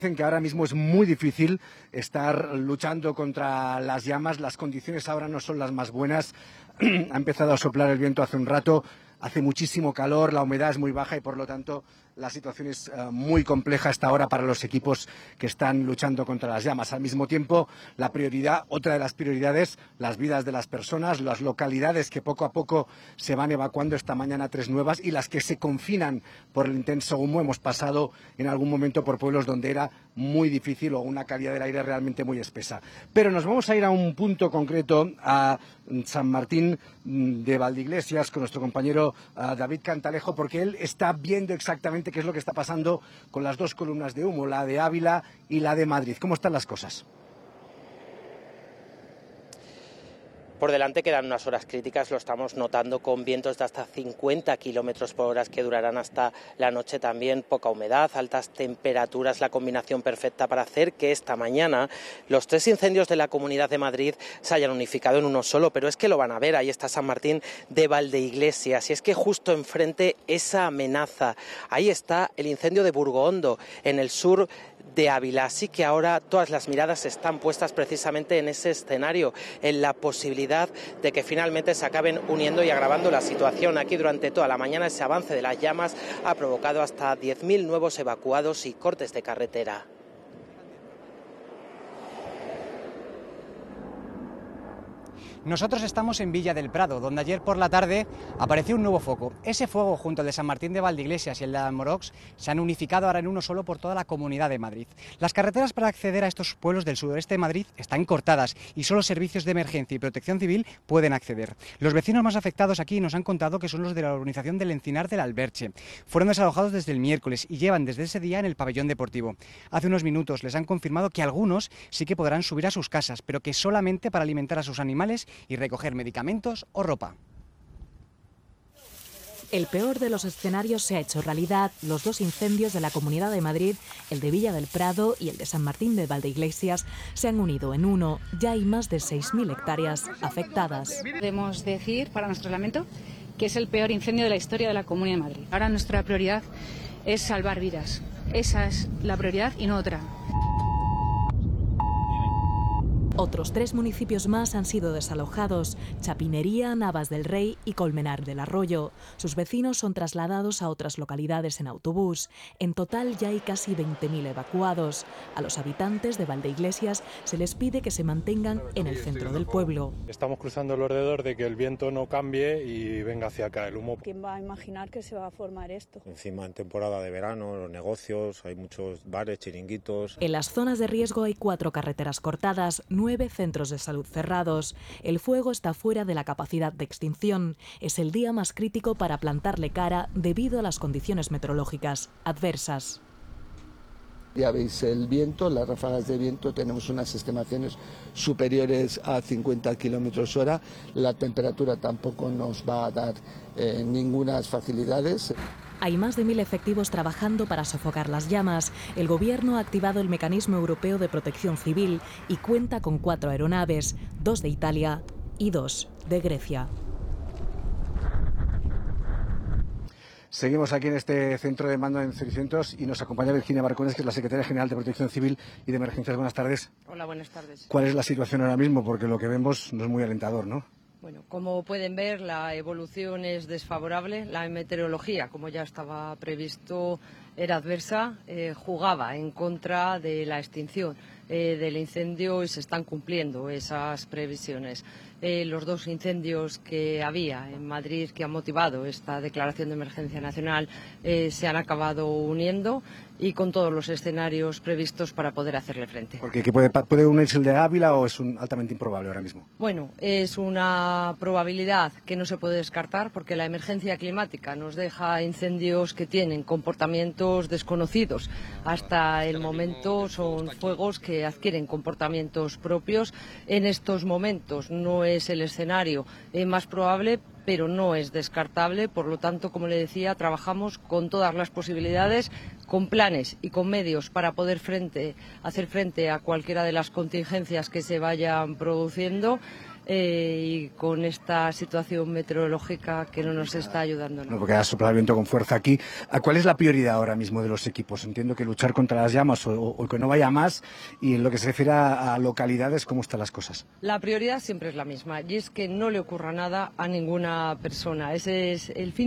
Dicen que ahora mismo es muy difícil estar luchando contra las llamas, las condiciones ahora no son las más buenas, ha empezado a soplar el viento hace un rato, hace muchísimo calor, la humedad es muy baja y por lo tanto la situación es muy compleja hasta ahora para los equipos que están luchando contra las llamas. Al mismo tiempo, la prioridad, otra de las prioridades, las vidas de las personas, las localidades que poco a poco se van evacuando, esta mañana 3 nuevas, y las que se confinan por el intenso humo. Hemos pasado en algún momento por pueblos donde era muy difícil o una calidad del aire realmente muy espesa. Pero nos vamos a ir a un punto concreto, a San Martín de Valdeiglesias, con nuestro compañero David Cantalejo, porque él está viendo exactamente qué es lo que está pasando con las dos columnas de humo, la de Ávila y la de Madrid. ¿Cómo están las cosas? Por delante quedan unas horas críticas, lo estamos notando con vientos de hasta 50 kilómetros por hora que durarán hasta la noche también, poca humedad, altas temperaturas, la combinación perfecta para hacer que esta mañana los 3 incendios de la Comunidad de Madrid se hayan unificado en uno solo, pero es que lo van a ver, ahí está San Martín de Valdeiglesias y es que justo enfrente esa amenaza, ahí está el incendio de Burgoondo en el sur de Ávila, así que ahora todas las miradas están puestas precisamente en ese escenario, en la posibilidad de que finalmente se acaben uniendo y agravando la situación. Aquí durante toda la mañana ese avance de las llamas ha provocado hasta 10.000 nuevos evacuados y cortes de carretera. Nosotros estamos en Villa del Prado, donde ayer por la tarde apareció un nuevo foco. Ese fuego, junto al de San Martín de Valdeiglesias y el de Amorox, se han unificado ahora en uno solo por toda la Comunidad de Madrid. Las carreteras para acceder a estos pueblos del sudoeste de Madrid están cortadas y solo servicios de emergencia y protección civil pueden acceder. Los vecinos más afectados aquí nos han contado que son los de la urbanización del Encinar del Alberche. Fueron desalojados desde el miércoles y llevan desde ese día en el pabellón deportivo. Hace unos minutos les han confirmado que algunos sí que podrán subir a sus casas, pero que solamente para alimentar a sus animales y recoger medicamentos o ropa. El peor de los escenarios se ha hecho realidad. Los 2 incendios de la Comunidad de Madrid, el de Villa del Prado y el de San Martín de Valdeiglesias, se han unido en uno. Ya hay más de 6.000 hectáreas afectadas. Podemos decir, para nuestro lamento, que es el peor incendio de la historia de la Comunidad de Madrid. Ahora nuestra prioridad es salvar vidas. Esa es la prioridad y no otra. Otros 3 municipios más han sido desalojados: Chapinería, Navas del Rey y Colmenar del Arroyo. Sus vecinos son trasladados a otras localidades en autobús. En total ya hay casi 20.000 evacuados. A los habitantes de Valdeiglesias se les pide que se mantengan en el centro del pueblo. Estamos cruzando alrededor de que el viento no cambie y venga hacia acá el humo. ¿Quién va a imaginar que se va a formar esto? Encima en temporada de verano, los negocios, hay muchos bares, chiringuitos. En las zonas de riesgo hay 4 carreteras cortadas, 9 centros de salud cerrados. El fuego está fuera de la capacidad de extinción. Es el día más crítico para plantarle cara debido a las condiciones meteorológicas adversas. Ya veis el viento, las ráfagas de viento, tenemos unas estimaciones superiores a 50 kilómetros hora. La temperatura tampoco nos va a dar ninguna facilidades. Hay más de 1.000 efectivos trabajando para sofocar las llamas. El Gobierno ha activado el Mecanismo Europeo de Protección Civil y cuenta con 4 aeronaves, 2 de Italia y 2 de Grecia. Seguimos aquí en este centro de mando en 600 y nos acompaña Virginia Barcones, que es la Secretaria General de Protección Civil y de Emergencias. Buenas tardes. Hola, buenas tardes. ¿Cuál es la situación ahora mismo? Porque lo que vemos no es muy alentador, ¿no? Bueno, como pueden ver, la evolución es desfavorable. La meteorología, como ya estaba previsto, era adversa, jugaba en contra de la extinción del incendio y se están cumpliendo esas previsiones. Los 2 incendios que había en Madrid que han motivado esta declaración de emergencia nacional se han acabado uniendo y con todos los escenarios previstos para poder hacerle frente. Porque ¿puede unirse el de Ávila o es altamente improbable ahora mismo? Bueno, es una probabilidad que no se puede descartar porque la emergencia climática nos deja incendios que tienen comportamientos desconocidos. Hasta el momento son fuegos que adquieren comportamientos propios. En estos momentos no es el escenario más probable, pero no es descartable. Por lo tanto, como le decía, trabajamos con todas las posibilidades, con planes y con medios para poder hacer frente a cualquiera de las contingencias que se vayan produciendo. y con esta situación meteorológica que no nos está ayudando nada. No, porque ha soplado el viento con fuerza aquí. ¿Cuál es la prioridad ahora mismo de los equipos? Entiendo que luchar contra las llamas o que no vaya más, y en lo que se refiere a localidades, ¿cómo están las cosas? La prioridad siempre es la misma, y es que no le ocurra nada a ninguna persona. Ese es el fin